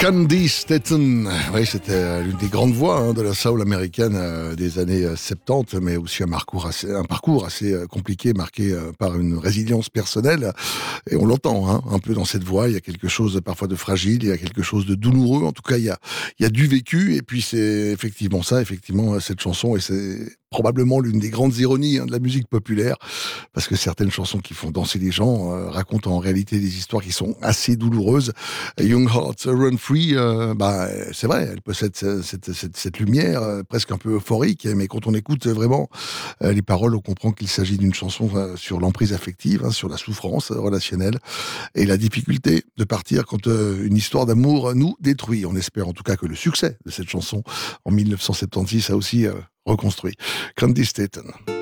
Candy Staton, oui, c'était l'une des grandes voix de la soul américaine des années 70, mais aussi un parcours assez compliqué, marqué par une résilience personnelle. Et on l'entend un peu dans cette voix, il y a quelque chose parfois de fragile, il y a quelque chose de douloureux, en tout cas il y a du vécu, et puis c'est effectivement cette chanson, et c'est probablement l'une des grandes ironies de la musique populaire, parce que certaines chansons qui font danser les gens racontent en réalité des histoires qui sont assez douloureuses. Young Hearts Run Free, c'est vrai, elle possède cette lumière presque un peu euphorique, mais quand on écoute vraiment les paroles, on comprend qu'il s'agit d'une chanson sur l'emprise affective, sur la souffrance relationnelle et la difficulté de partir quand une histoire d'amour nous détruit. On espère en tout cas que le succès de cette chanson en 1976 a aussi reconstruit. Candy Staton.